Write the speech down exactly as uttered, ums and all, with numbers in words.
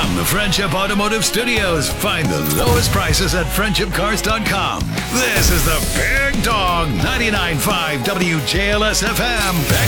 From the Friendship Automotive Studios, find the lowest prices at friendship cars dot com. This is the Big Dog ninety-nine point five W J L S F M